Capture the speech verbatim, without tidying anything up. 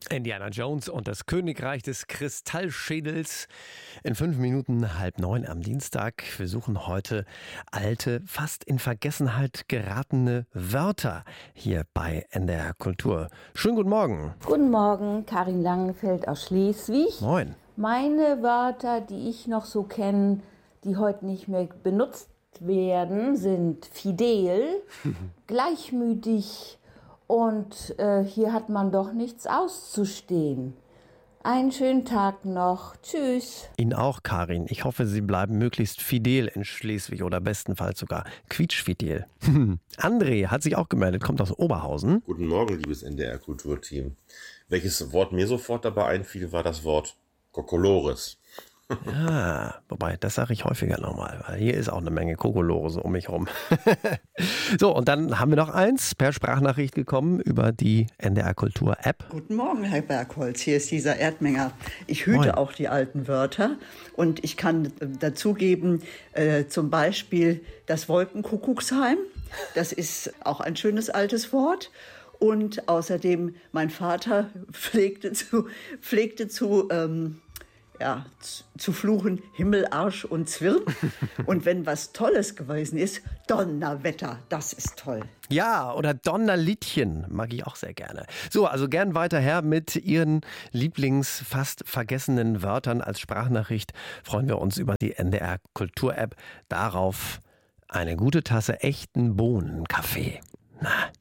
Indiana Jones und das Königreich des Kristallschädels. In fünf Minuten halb neun am Dienstag. Wir suchen heute alte, fast in Vergessenheit geratene Wörter hier bei N D R Kultur. Schönen guten Morgen. Guten Morgen, Karin Langenfeld aus Schleswig. Moin. Meine Wörter, die ich noch so kenne, die heute nicht mehr benutzt werden, sind fidel, gleichmütig und äh, hier hat man doch nichts auszustehen. Einen schönen Tag noch. Tschüss. Ihnen auch, Karin. Ich hoffe, Sie bleiben möglichst fidel in Schleswig oder bestenfalls sogar quietschfidel. André hat sich auch gemeldet, kommt aus Oberhausen. Guten Morgen, liebes N D R-Kulturteam. Welches Wort mir sofort dabei einfiel, war das Wort Kokolores. Ja, wobei, das sage ich häufiger nochmal, weil hier ist auch eine Menge Kokolores um mich rum. So, und dann haben wir noch eins per Sprachnachricht gekommen über die N D R-Kultur-App. Guten Morgen, Herr Bergholz, hier ist dieser Erdmenger. Ich hüte Moin. auch die alten Wörter und ich kann dazugeben, äh, zum Beispiel das Wolkenkuckucksheim. Das ist auch ein schönes altes Wort. Und außerdem, mein Vater pflegte zu, pflegte zu ähm, Ja, zu, zu fluchen, Himmel, Arsch und Zwirn. Und wenn was Tolles gewesen ist, Donnerwetter, das ist toll. Ja, oder Donnerliedchen mag ich auch sehr gerne. So, also gern weiter her mit Ihren Lieblings fast vergessenen Wörtern als Sprachnachricht. Freuen wir uns über die N D R-Kultur-App. Darauf eine gute Tasse echten Bohnenkaffee. Na.